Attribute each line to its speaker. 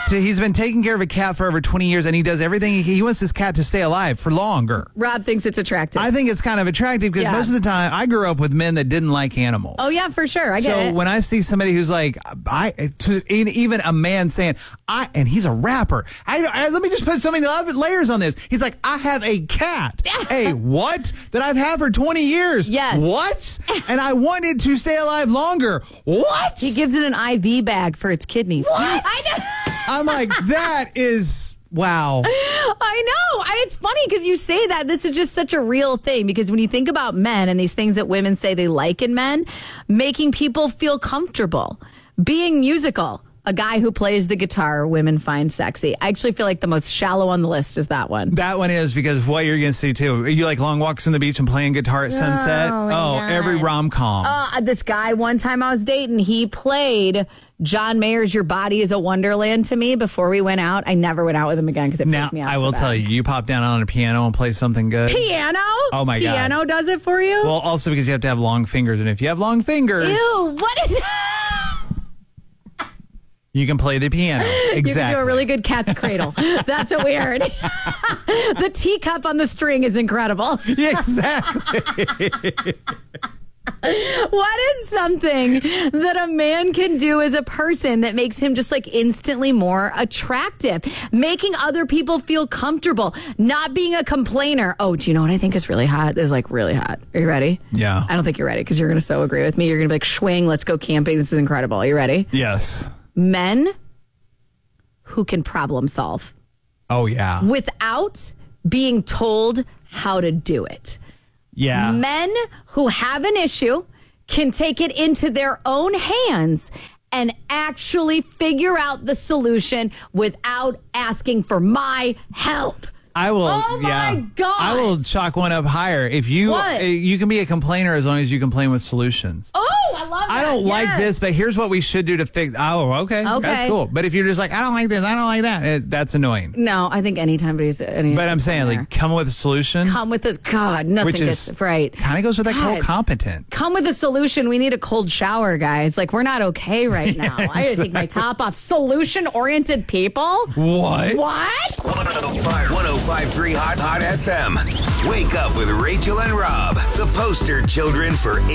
Speaker 1: He's been taking care of a cat for over 20 years, and he does everything. He wants his cat to stay alive for longer.
Speaker 2: Rob thinks it's attractive.
Speaker 1: I think it's kind of attractive because most of the time I grew up with men that didn't like animals.
Speaker 2: Oh, yeah, for sure. I get it.
Speaker 1: So when I see somebody who's like, even a man saying, and he's a rapper. Let me just put so many layers on this. He's like, I have a cat. Hey, what? That I've had for 20 years.
Speaker 2: Yes.
Speaker 1: What? And I wanted to stay alive longer. What?
Speaker 2: He gives it an IV bag for its kidneys.
Speaker 1: What?
Speaker 2: I know.
Speaker 1: I'm like, that is, wow.
Speaker 2: I know. It's funny because you say that. This is just such a real thing because when you think about men and these things that women say they like in men, making people feel comfortable, being musical. A guy who plays the guitar, women find sexy. I actually feel like the most shallow on the list is that one.
Speaker 1: That one is because what you're going to see, too. You like long walks on the beach and playing guitar at sunset? Every rom-com.
Speaker 2: This guy, one time I was dating, he played John Mayer's Your Body is a Wonderland to me before we went out. I never went out with him again because it freaked me out.
Speaker 1: I will tell you pop down on a piano and play something good.
Speaker 2: Piano?
Speaker 1: Oh, my God.
Speaker 2: Piano does it for you?
Speaker 1: Well, also because you have to have long fingers. And if you have long fingers...
Speaker 2: Ew, what is...
Speaker 1: You can play the piano. Exactly.
Speaker 2: You can do a really good cat's cradle. That's what we heard. The teacup on the string is incredible.
Speaker 1: Yeah, exactly.
Speaker 2: What is something that a man can do as a person that makes him just like instantly more attractive? Making other people feel comfortable, not being a complainer. Oh, do you know what I think is really hot? This is like really hot. Are you ready?
Speaker 1: Yeah.
Speaker 2: I don't think you're ready because you're going to so agree with me. You're going to be like, swing, let's go camping. This is incredible. Are you ready?
Speaker 1: Yes.
Speaker 2: Men who can problem solve.
Speaker 1: Oh, yeah.
Speaker 2: Without being told how to do it.
Speaker 1: Yeah.
Speaker 2: Men who have an issue can take it into their own hands and actually figure out the solution without asking for my help.
Speaker 1: I will.
Speaker 2: Oh my God.
Speaker 1: I will chalk one up higher. If you you can be a complainer as long as you complain with solutions.
Speaker 2: Oh, I love that.
Speaker 1: I don't like this, but here's what we should do to fix. Oh, okay. That's cool. But if you're just like, I don't like this, I don't like that, that's annoying.
Speaker 2: No, I think anytime
Speaker 1: But I'm saying, like, come with a solution.
Speaker 2: Come with this. God, nothing
Speaker 1: which is
Speaker 2: gets right.
Speaker 1: Kind of goes with that whole competent.
Speaker 2: Come with a solution. We need a cold shower, guys. Like, we're not okay right now. I gotta take my top off. Solution-oriented people?
Speaker 1: What?
Speaker 3: 105.3 Hot FM. Wake up with Rachel and Rob, the poster children for